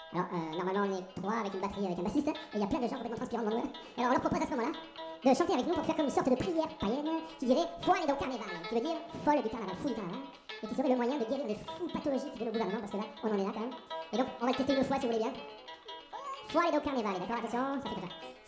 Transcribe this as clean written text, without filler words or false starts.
Alors, normalement, on est trois avec une batterie, avec un bassiste, et il y a plein de gens complètement transpirants devant nous. Et alors, on leur propose à ce moment-là de chanter avec nous pour faire comme une sorte de prière païenne qui dirait Folle et donc carnaval, qui veut dire folle du carnaval, fou du carnaval, et qui serait le moyen de guérir les fous pathologiques de nos gouvernements, parce que là, on en est là quand même. Et donc, on va le tester une fois si vous voulez bien. Folle et donc carnaval, d'accord, attention, ça fait comme ça.